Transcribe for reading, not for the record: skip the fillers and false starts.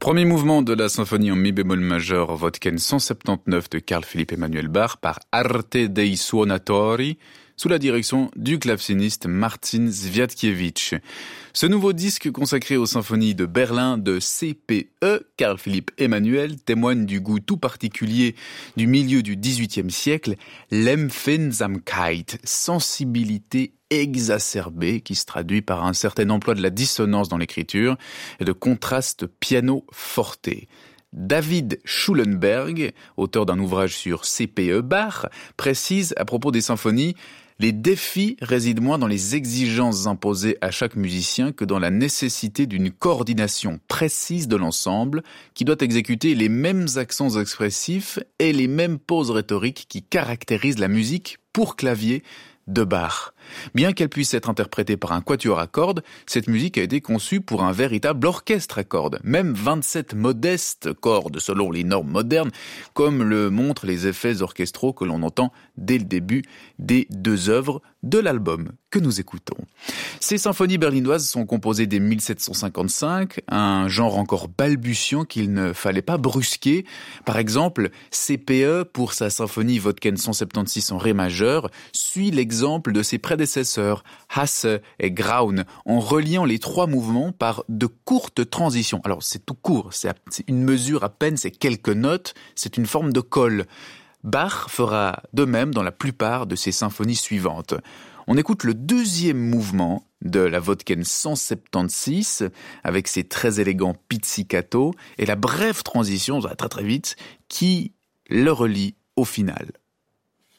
Premier mouvement de la symphonie en mi bémol majeur Wodken 179 de Carl Philipp Emanuel Bach par Arte dei Suonatori, sous la direction du claveciniste Martin Zwiatkiewicz. Ce nouveau disque consacré aux symphonies de Berlin de CPE, Carl Philipp Emanuel, témoigne du goût tout particulier du milieu du XVIIIe siècle, l'Empfindsamkeit, sensibilité exacerbée qui se traduit par un certain emploi de la dissonance dans l'écriture et de contraste piano-forte. David Schulenberg, auteur d'un ouvrage sur CPE Bach, précise à propos des symphonies: les défis résident moins dans les exigences imposées à chaque musicien que dans la nécessité d'une coordination précise de l'ensemble qui doit exécuter les mêmes accents expressifs et les mêmes pauses rhétoriques qui caractérisent la musique pour clavier de Bach. Bien qu'elle puisse être interprétée par un quatuor à cordes, cette musique a été conçue pour un véritable orchestre à cordes. Même 27 modestes cordes selon les normes modernes, comme le montrent les effets orchestraux que l'on entend dès le début des deux œuvres de l'album que nous écoutons. Ces symphonies berlinoises sont composées dès 1755, un genre encore balbutiant qu'il ne fallait pas brusquer. Par exemple, CPE, pour sa symphonie Wodken 176 en ré majeur, suit l'exemple de ses prédécesseurs, Hasse et Graun, en reliant les trois mouvements par de courtes transitions. Alors c'est tout court, c'est une mesure à peine, c'est quelques notes, c'est une forme de colle. Bach fera de même dans la plupart de ses symphonies suivantes. On écoute le deuxième mouvement de la Wodken 176 avec ses très élégants pizzicato et la brève transition, très très vite, qui le relie au final.